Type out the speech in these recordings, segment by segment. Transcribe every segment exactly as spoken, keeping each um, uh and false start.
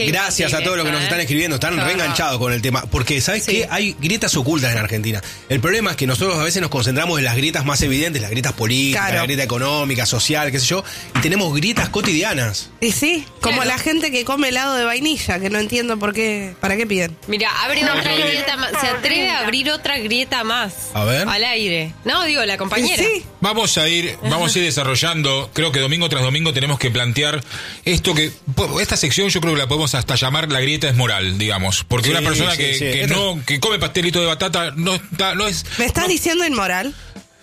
Gracias a todos los que nos están escribiendo, están no, reenganchados no. con el tema. Porque, ¿sabes sí. qué? Hay grietas ocultas en Argentina. El problema es que nosotros a veces nos concentramos en las grietas más evidentes, las grietas políticas, claro. la grieta económica, social, qué sé yo, y tenemos grietas cotidianas. Y sí, como claro. la gente que come helado de vainilla, que no entiendo por qué, para qué piden. Mira, abre no, otra no, grieta más. Se atreve a abrir otra grieta más. A ver. Al aire. No, digo, la compañera. Sí. Vamos a ir, vamos a ir desarrollando, creo que domingo tras domingo tenemos que plantear esto que, esta sección yo creo que la podemos hasta llamar la grieta es moral, digamos, porque sí, una persona sí, que, sí. que no, que come pastelito de batata no está, no es... ¿Me estás no, diciendo inmoral?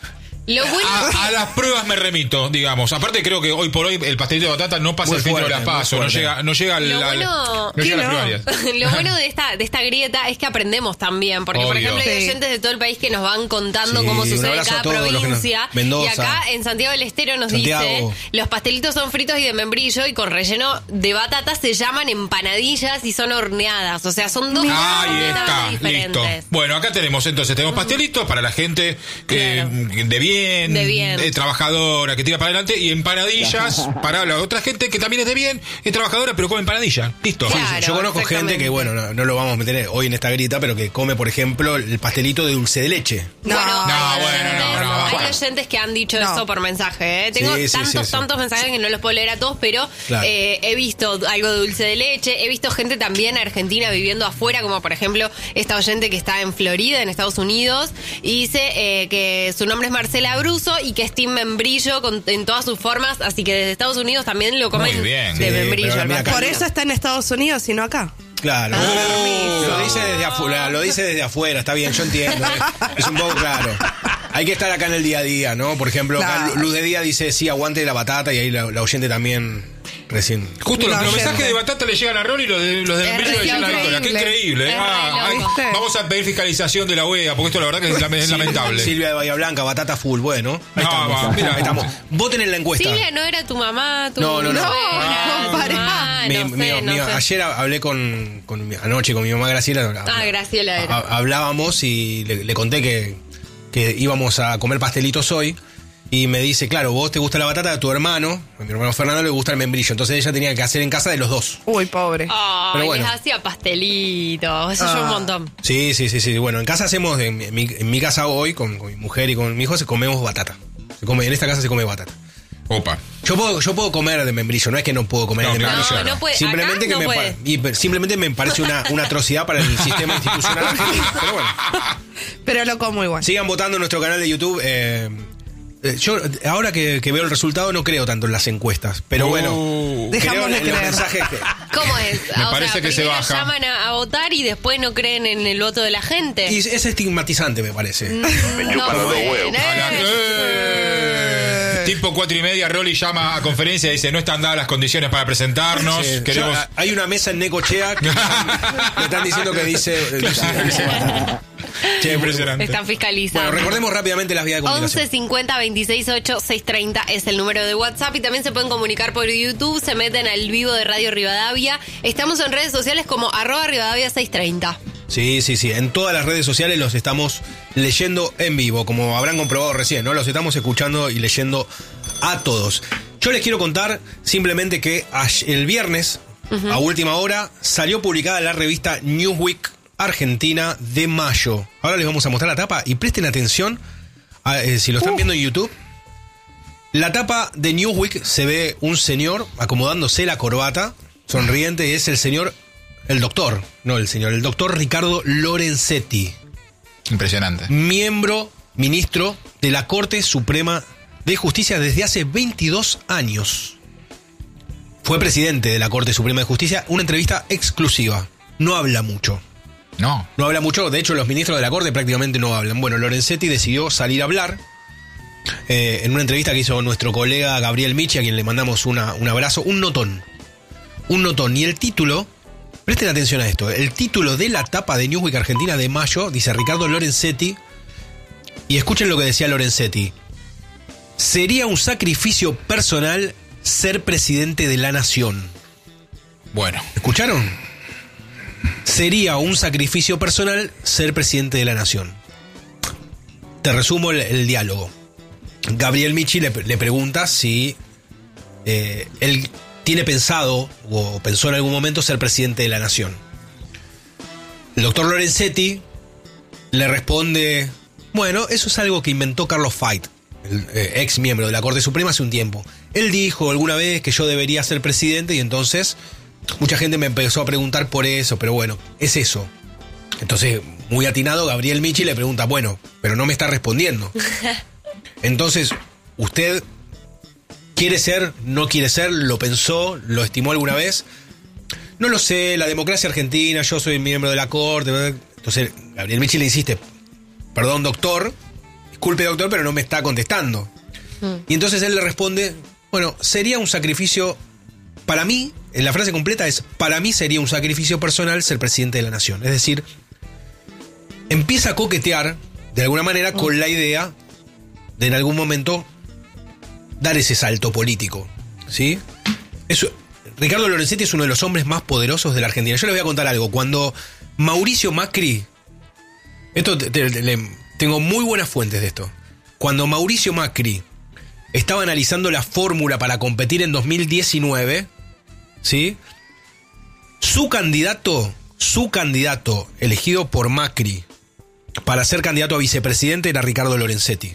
Lo bueno a, a las pruebas me remito, digamos. Aparte creo que hoy por hoy el pastelito de batata no pasa muy el filtro fuerte, de las pasos, no llega, no llega al, lo bueno, al, no llega no? a las primarias. Lo bueno de esta, de esta grieta es que aprendemos también, porque Obvio. por ejemplo hay oyentes de todo el país que nos van contando sí, cómo sucede cada provincia. Nos, y acá en Santiago del Estero nos Santiago. dice, los pastelitos son fritos y de membrillo y con relleno de batata se llaman empanadillas y son horneadas, o sea, son dos cosas completamente diferentes. Listo. Bueno, acá tenemos entonces, tenemos pastelitos para la gente que, claro. de bien, de bien. Eh, trabajadora, que tira para adelante, y empanadillas para la otra gente que también es de bien, es trabajadora, pero come empanadilla. Listo. Claro, sí, yo conozco gente que, bueno, no, no lo vamos a meter hoy en esta grita, pero que come, por ejemplo, el pastelito de dulce de leche. No, no, no, no bueno, no, no, no, hay bueno. oyentes que han dicho no. eso por mensaje, ¿eh? Tengo sí, sí, tantos, sí, sí. tantos mensajes que no los puedo leer a todos, pero claro. eh, he visto algo de dulce de leche, he visto gente también argentina viviendo afuera, como por ejemplo esta oyente que está en Florida, en Estados Unidos, y dice eh, que su nombre es Marcela Bruso y que es team membrillo con, en todas sus formas, así que desde Estados Unidos también lo comen Muy bien. de Sí, membrillo. pero mira, Por eso está en Estados Unidos y no acá. Claro, Ah, lo dice desde afuera, lo dice desde afuera, está bien, yo entiendo, ¿eh? Es un poco claro. Hay que estar acá en el día a día, ¿no? Por ejemplo, claro. acá Luz de Día dice, sí, aguante la batata, y ahí la, la oyente también recién. Justo los, No, los gente. mensajes de batata le llegan a Ron y los de, los de membrillo le llegan a Victoria. Qué increíble, ¿eh? Es Ah, re ay, loco. vamos a pedir fiscalización de la U E A, porque esto la verdad que es, lame- es lamentable. Silvia de Bahía Blanca, batata full, bueno. Ahí No, estamos, va, mira. ahí estamos. Voten en la encuesta. Silvia, ¿no era tu mamá? Tu No, no, no. suegra, No, tu pará. mamá? Mi- no mi- sé, no mi- sé. Ayer hablé con, con mi- anoche con mi mamá Graciela. Ah, Graciela era. Ha- Hablábamos y le, le conté que, que íbamos a comer pastelitos hoy. Y me dice, claro, vos te gusta la batata, a tu hermano, a mi hermano Fernando le gusta el membrillo. Entonces ella tenía que hacer en casa de los dos. Uy, pobre. Ay, Pero bueno. les hacía pastelitos. Eso Ah. yo un montón. Sí, sí, sí, sí. Bueno, en casa hacemos, en mi, en mi casa hoy, con, con mi mujer y con mi hijo, se comemos batata. Se come, en esta casa se come batata. Opa. Yo puedo, yo puedo comer de membrillo, no es que no puedo comer No, de claro, membrillo. no, no puede. Simplemente Acá que no me puede. pa- y, simplemente me parece una, una atrocidad para el sistema institucional argentino. Pero bueno. Pero lo como igual. Sigan votando en nuestro canal de YouTube. Eh, eh, yo, ahora que, que veo el resultado, no creo tanto en las encuestas. Pero bueno, Uh. creo Dejamos en, de en los creer. mensajes que. ¿Cómo es? Me O parece sea, que se primero baja. llaman a, a votar y después no creen en el voto de la gente. Y es estigmatizante, me parece. No, bueno, A la- eh. ¡Eh! Tipo cuatro y media, Rolly llama a conferencia y dice, no están dadas las condiciones para presentarnos. Sí, Queremos... yo- hay una mesa en Necochea que me están diciendo que dice. dice- dice batata. Che, impresionante. Están fiscalizando. Bueno, recordemos rápidamente las vías de comunicación. once cincuenta veintiséis ocho seiscientos treinta es el número de WhatsApp y también se pueden comunicar por YouTube, se meten al vivo de Radio Rivadavia. Estamos en redes sociales como arroba Rivadavia seiscientos treinta. Sí, sí, sí. En todas las redes sociales los estamos leyendo en vivo, como habrán comprobado recién, ¿no? Los estamos escuchando y leyendo a todos. Yo les quiero contar simplemente que el viernes, uh-huh. a última hora, salió publicada la revista Newsweek Argentina de mayo. Ahora les vamos a mostrar la tapa y presten atención a, eh, si lo están uh. viendo en YouTube. La tapa de Newsweek se ve un señor acomodándose la corbata, sonriente, y es el señor, el doctor, no el señor, el doctor Ricardo Lorenzetti. Impresionante. Miembro, ministro de la Corte Suprema de Justicia desde hace veintidós años. Fue presidente de la Corte Suprema de Justicia, una entrevista exclusiva. No habla mucho. No. No habla mucho, de hecho los ministros de la Corte prácticamente no hablan. Bueno, Lorenzetti decidió salir a hablar eh, en una entrevista que hizo nuestro colega Gabriel Michi, a quien le mandamos una, un abrazo, un notón. Un notón. Y el título, presten atención a esto, el título de la tapa de Newsweek Argentina de mayo, dice Ricardo Lorenzetti, y escuchen lo que decía Lorenzetti. Sería un sacrificio personal ser presidente de la nación. Bueno. ¿Escucharon? Sería un sacrificio personal ser presidente de la nación. Te resumo el, el diálogo. Gabriel Michi le, le pregunta si eh, él tiene pensado, o pensó en algún momento, ser presidente de la nación. El doctor Lorenzetti le responde, bueno, eso es algo que inventó Carlos Fait, el eh, ex miembro de la Corte Suprema hace un tiempo. Él dijo alguna vez que yo debería ser presidente y entonces mucha gente me empezó a preguntar por eso, pero bueno, es eso. Entonces, muy atinado, Gabriel Michi le pregunta, bueno, pero no me está respondiendo. Entonces, ¿usted quiere ser, no quiere ser? ¿Lo pensó? ¿Lo estimó alguna vez? No lo sé, la democracia argentina, yo soy miembro de la Corte. Entonces, Gabriel Michi le insiste, perdón, doctor, disculpe, doctor, pero no me está contestando. Mm. Y entonces él le responde, bueno, sería un sacrificio, para mí, en la frase completa es, para mí sería un sacrificio personal ser presidente de la nación. Es decir, empieza a coquetear, de alguna manera, con la idea de en algún momento dar ese salto político, ¿sí? Eso, Ricardo Lorenzetti es uno de los hombres más poderosos de la Argentina. Yo les voy a contar algo. Cuando Mauricio Macri, esto te, te, te, tengo muy buenas fuentes de esto. Cuando Mauricio Macri estaba analizando la fórmula para competir en dos mil diecinueve, ¿sí? Su candidato, su candidato elegido por Macri para ser candidato a vicepresidente era Ricardo Lorenzetti.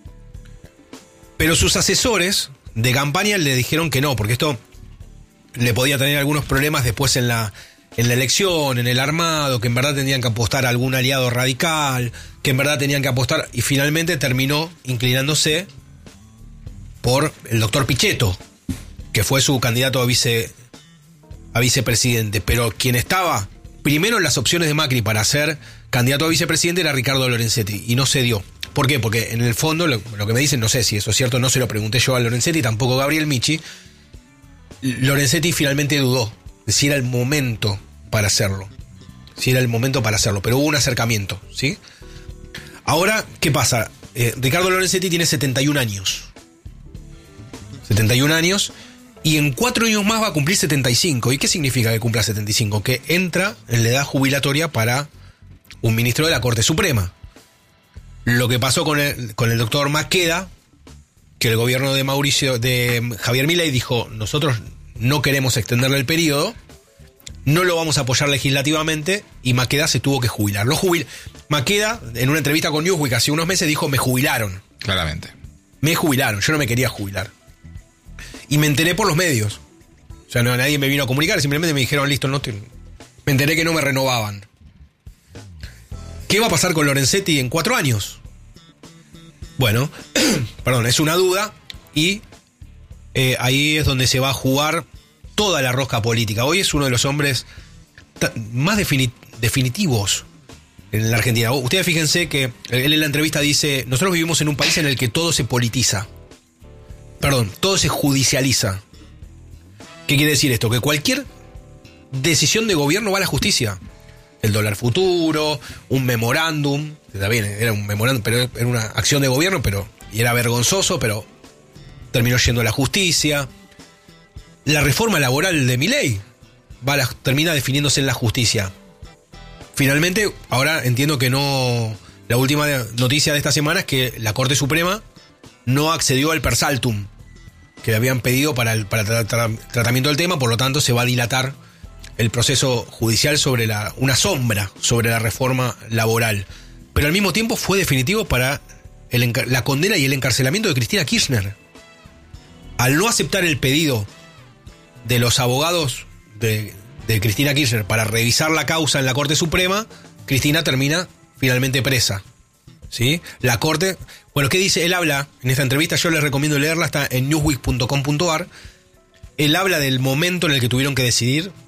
Pero sus asesores de campaña le dijeron que no, porque esto le podía tener algunos problemas después en la, en la elección, en el armado, que en verdad tenían que apostar a algún aliado radical, que en verdad tenían que apostar, y finalmente terminó inclinándose por el doctor Pichetto, que fue su candidato a, vice, a vicepresidente. Pero quien estaba primero en las opciones de Macri para ser candidato a vicepresidente era Ricardo Lorenzetti, y no se dio. ¿Por qué? Porque en el fondo, lo, lo que me dicen, no sé si eso es cierto, no se lo pregunté yo a Lorenzetti, tampoco a Gabriel Michi, Lorenzetti finalmente dudó de si era el momento para hacerlo. Si era el momento para hacerlo, pero hubo un acercamiento, ¿sí? Ahora, ¿qué pasa? Eh, Ricardo Lorenzetti tiene setenta y un años. setenta y un años, y en cuatro años más va a cumplir setenta y cinco. ¿Y qué significa que cumpla setenta y cinco? Que entra en la edad jubilatoria para un ministro de la Corte Suprema. Lo que pasó con el, con el doctor Maqueda, que el gobierno de Mauricio, de Javier Milei dijo, nosotros no queremos extenderle el periodo, no lo vamos a apoyar legislativamente, y Maqueda se tuvo que jubilar. Lo jubil... Maqueda, en una entrevista con Newsweek hace unos meses, dijo, me jubilaron. Claramente. Me jubilaron, yo no me quería jubilar. Y me enteré por los medios. O sea, no, nadie me vino a comunicar, simplemente me dijeron, listo, no te... me enteré que no me renovaban. ¿Qué va a pasar con Lorenzetti en cuatro años? Bueno, perdón, es una duda, y eh, ahí es donde se va a jugar toda la rosca política. Hoy es uno de los hombres más defini- definitivos en la Argentina. Ustedes fíjense que él en la entrevista dice, nosotros vivimos en un país en el que todo se politiza. Perdón, todo se judicializa. ¿Qué quiere decir esto? Que cualquier decisión de gobierno va a la justicia. El dólar futuro, un memorándum, está bien, era un memorándum, pero era una acción de gobierno, pero y era vergonzoso, pero terminó yendo a la justicia. La reforma laboral de Milei va a la, termina definiéndose en la justicia. Finalmente, ahora entiendo que no. La última noticia de esta semana es que la Corte Suprema no accedió al persaltum que le habían pedido para el para el tra- tra- tratamiento del tema, por lo tanto se va a dilatar el proceso judicial sobre la, una sombra sobre la reforma laboral. Pero al mismo tiempo fue definitivo para el encar- la condena y el encarcelamiento de Cristina Kirchner. Al no aceptar el pedido de los abogados de, de Cristina Kirchner para revisar la causa en la Corte Suprema, Cristina termina finalmente presa. ¿Sí? La Corte... Bueno, ¿qué dice? Él habla en esta entrevista, yo les recomiendo leerla, está en newsweek punto com punto a r. Él habla del momento en el que tuvieron que decidir